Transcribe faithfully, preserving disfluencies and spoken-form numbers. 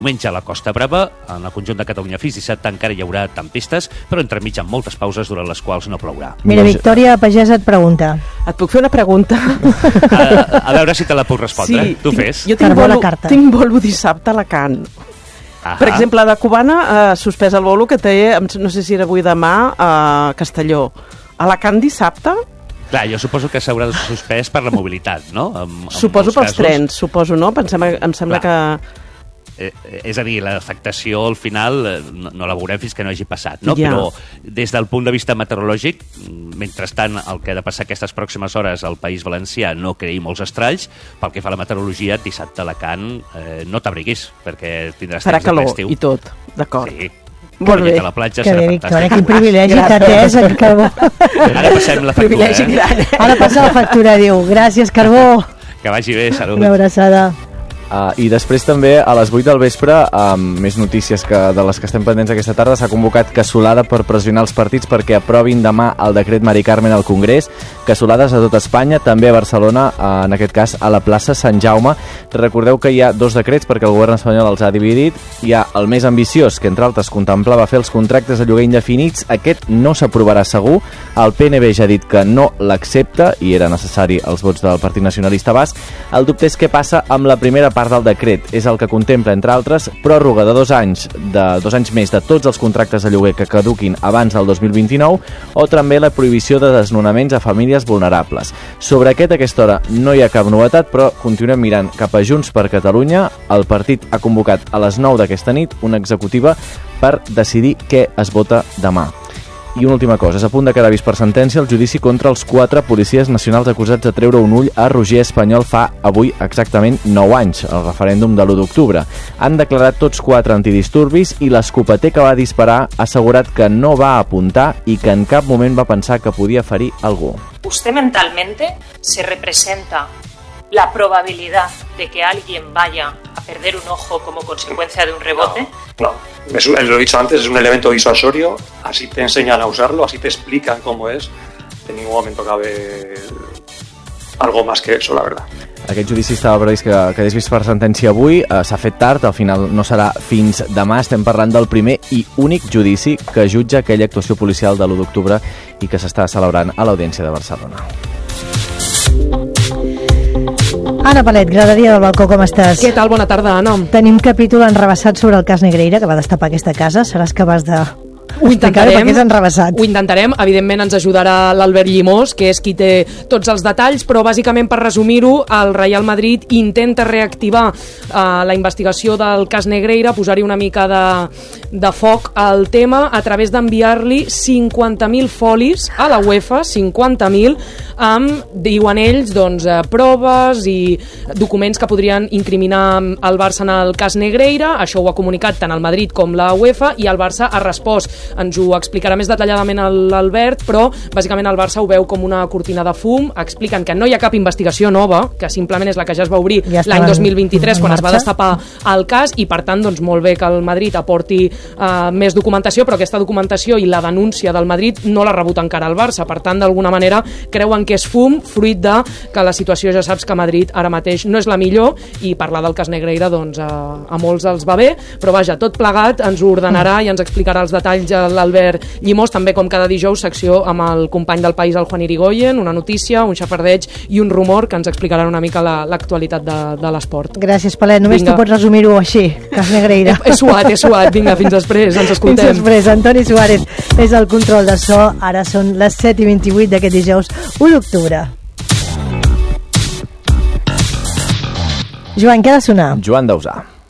Diumenge a la Costa Brava, en el conjunt de Catalunya fins dissabte encara hi haurà tempestes, però entremig amb moltes pauses durant les quals no plourà. Mira, Victòria Pagès et pregunta. Et puc fer una pregunta? A, a veure si te la puc respondre. Sí, tu tinc, fes. Jo tinc bolo, tinc bolo dissabte a Alacant. Ahà. Per exemple, de Cubana ha eh, suspès el bolo que té, no sé si era avui demà, a Castelló. A Alacant dissabte? Clar, jo suposo que s'haurà suspès per la mobilitat, no? En, en suposo pels casos. trens, suposo, no? Pensem, em sembla Clar. que... Eh, és a dir, l'afectació al final no, no la veurem fins que no hagi passat, no? Ja. Però des del punt de vista meteorològic, mentrestant el que ha de passar aquestes pròximes hores al País Valencià no creï molts estralls, pel que fa a la meteorologia, dissabte a Alacant eh, no t'abriguis, perquè tindràs farà temps calor de l'estiu. I tot, d'acord. Sí. Molt bé. A la platja que serà bé, fantàstic. Victòria, quin privilegi t'ha atès, en Carbó. Ara passem la factura, eh? Gran. Ara passa la factura, diu. Gràcies, Carbó. Que vagi bé, salut. Una abraçada. Uh, I després també a les vuit del vespre, amb més notícies que de les que estem pendents aquesta tarda, s'ha convocat cassolada per pressionar els partits perquè aprovin demà el decret Mari Carmen al Congrés. Cassolades a tot Espanya, també a Barcelona, uh, en aquest cas a la plaça Sant Jaume. Recordeu que hi ha dos decrets perquè el govern espanyol els ha dividit. Hi ha el més ambiciós, que entre altres contemplava fer els contractes de lloguer indefinits. Aquest no s'aprovarà segur. El P N B ja ha dit que no l'accepta i era necessari els vots del Partit Nacionalista Basc. El dubte és què passa amb la primera part del decret. És el que contempla, entre altres, pròrroga de dos anys, de dos anys més de tots els contractes de lloguer que caduquin abans del dos mil vint-i-nou o també la prohibició de desnonaments a famílies vulnerables. Sobre aquest, a aquesta hora, no hi ha cap novetat, però continuem mirant cap a Junts per Catalunya. El partit ha convocat a les nou d'aquesta nit una executiva per decidir què es vota demà. I una última cosa, és a punt de quedar vist per sentència el judici contra els quatre policies nacionals acusats de treure un ull a Roger Espanyol fa avui exactament nou anys, el referèndum de l'u d'octubre. Han declarat tots quatre antidisturbis i l'escopeter que va disparar ha assegurat que no va apuntar i que en cap moment va pensar que podia ferir algú. Usted mentalmente se representa la probabilidad de que alguien vaya a perder un ojo como consecuencia de un rebote? No, no. Es, lo he dicho antes, es un elemento disuasorio, así te enseñan a usarlo, así te explican cómo es. En ningún momento cabe algo más que eso, la verdad. Aquest judici estava previst que quedés vist per sentència avui, eh, s'ha fet tard, al final no serà fins demà. Estem parlant del primer i únic judici que jutja aquella actuació policial de l'u d'octubre i que s'està celebrant a l'Audiència de Barcelona. Anna Palet, Graderia del Balcó, com estàs? Què tal? Bona tarda, Anna. Tenim capítol enrebaçat sobre el cas Negreira, que va destapar aquesta casa. Seràs capaç de... Ho intentarem, perquè és enrebaçat. ho intentarem, evidentment ens ajudarà l'Albert Llimós, que és qui té tots els detalls, però bàsicament per resumir-ho, el Real Madrid intenta reactivar uh, la investigació del cas Negreira, posar-hi una mica de, de foc al tema a través d'enviar-li cinquanta mil folis a la UEFA, cinquanta mil, amb, diuen ells, doncs, uh, proves i documents que podrien incriminar el Barça en el cas Negreira. Això ho ha comunicat tant el Madrid com la UEFA i el Barça ha respost. Ens ho explicarà més detalladament l'Albert, però bàsicament el Barça ho veu com una cortina de fum. Expliquen que no hi ha cap investigació nova, que simplement és la que ja es va obrir ja l'any dos mil vint-i-tres quan es va destapar el cas, i per tant, doncs, molt bé que el Madrid aporti uh, més documentació, però aquesta documentació i la denúncia del Madrid no l'ha rebut encara el Barça. Per tant, d'alguna manera creuen que és fum, fruit de que la situació, ja saps que a Madrid ara mateix no és la millor, i parlar del cas Negreira doncs, a, a molts els va bé, però vaja, tot plegat ens ho ordenarà i ens explicarà els detalls l'Albert Llimós, també com cada dijous, secció amb el company del País, el Juan Irigoyen, una notícia, un xafardeig i un rumor que ens explicaran una mica l'actualitat la, de, de l'esport. Gràcies, Palet. Només vinga. Tu pots resumir-ho així, cas Negreira. He, he suat, he suat. Vinga, fins després, ens escoltem. Fins després. Antoni Suárez és el control de so. Ara són les set i vint-i-vuit d'aquest dijous, u d'octubre. Joan, què ha de sonar? Joan Dausà.